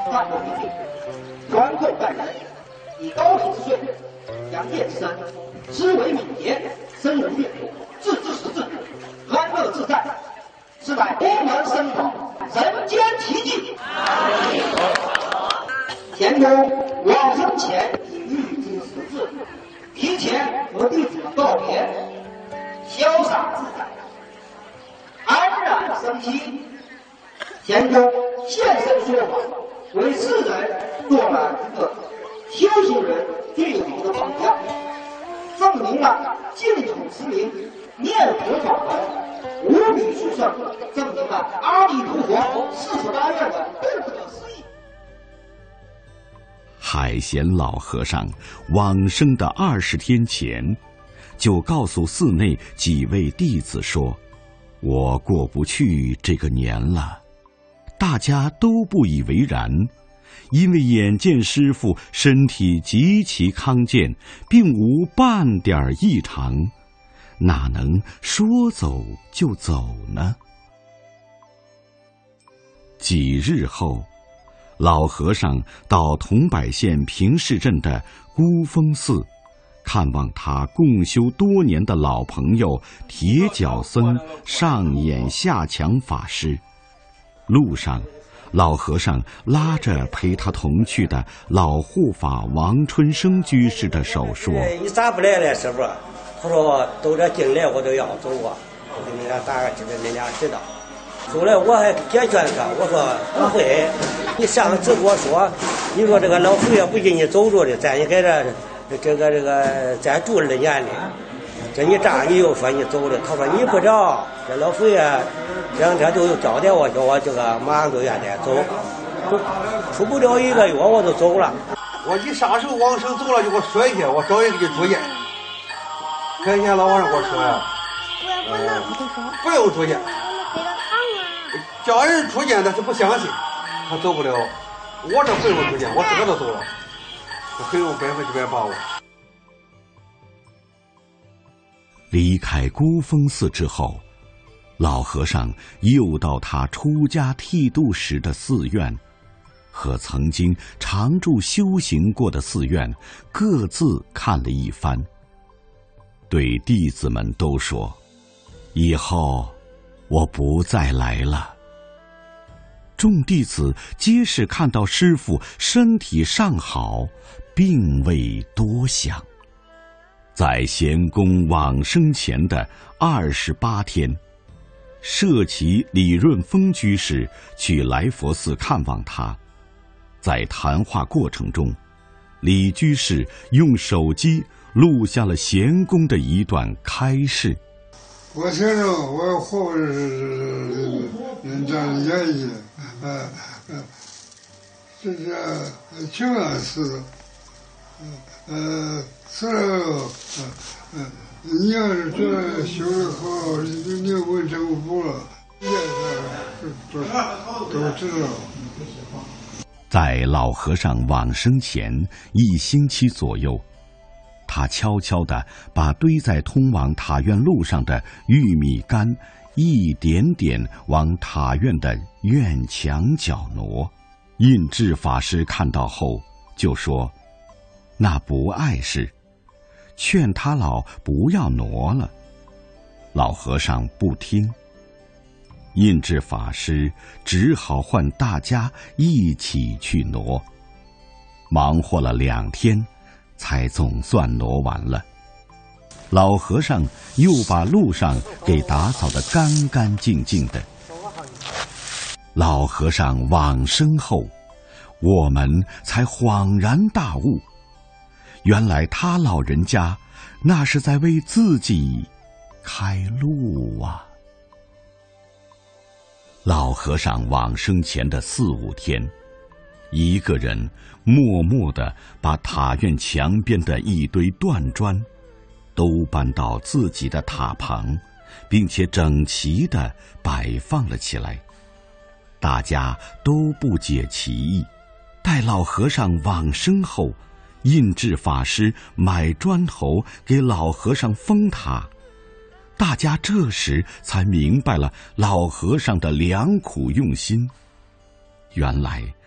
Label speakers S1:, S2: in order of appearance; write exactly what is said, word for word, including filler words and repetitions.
S1: 范国平定，元寇待人，以高丽之税，养业之山，知为敏捷，身无变故，自知时至，安乐自在，是乃东门生宝，人间奇迹。田公往生前已预知时至，提前和弟子们告别，潇洒自在，安然生息。田公现身说法，为世人做了一个修行人最好的榜样，证明了净土持名念佛法门无比殊胜，证明了阿弥陀佛四十八愿的不可思议。
S2: 海贤老和尚往生的二十天前，就告诉寺内几位弟子说：“我过不去这个年了。”大家都不以为然，因为眼见师父身体极其康健，并无半点异常，哪能说走就走呢？几日后，老和尚到桐柏县平市镇的孤峰寺，看望他共修多年的老朋友铁脚僧上演下强法师。路上，老和尚拉着陪他同去的老护法王春生居士的手说：“
S3: 你咋不来了，师傅？”他说：“都这进来我都要走啊，我给你俩打个知道，你俩知道。”后来我还解劝他，我说不会，你上次跟我说，你说这个老佛爷不给你走着的，咱也在这这个这个咱住了年的，这你这样你又说你走了，他说你不知道，这老佛爷这两天都有交代我，叫我这个马上就愿意走，出不了一个月我就走了。
S4: 我你啥时候往生走了就给我说一下，我找人给你住院。看见老和尚给我说呀，呃，不用住院。叫人出见，他是不相信，他走不了。我这不用出见，我自个都走了，我很有百分之百把握。
S2: 离开孤峰寺之后，老和尚又到他出家剃度时的寺院，和曾经常住修行过的寺院各自看了一番，对弟子们都说：“以后我不再来了。”众弟子皆是看到师父身体尚好，并未多想。在贤公往生前的二十八天，舍其李润峰居士去来佛寺看望他。在谈话过程中，李居士用手机录下了贤公的一段开示。
S5: 我承认我活着是人这样演绎，呃呃，这是情感事，呃，是呃呃，你要是觉得修得好，你你问政府了，也是都都知道。
S2: 在老和尚往生前一星期左右，他悄悄地把堆在通往塔院路上的玉米杆一点点往塔院的院墙角挪。印智法师看到后就说：“那不碍事，劝他老不要挪了。”老和尚不听，印智法师只好唤大家一起去挪。忙活了两天，才总算挪完了。老和尚又把路上给打扫得干干净净的。老和尚往生后，我们才恍然大悟，原来他老人家那是在为自己开路啊。老和尚往生前的四五天，一个人默默地把塔院墙边的一堆断砖都搬到自己的塔旁，并且整齐地摆放了起来。大家都不解其意。待老和尚往生后，印智法师买砖头给老和尚封塔，大家这时才明白了老和尚的良苦用心。原来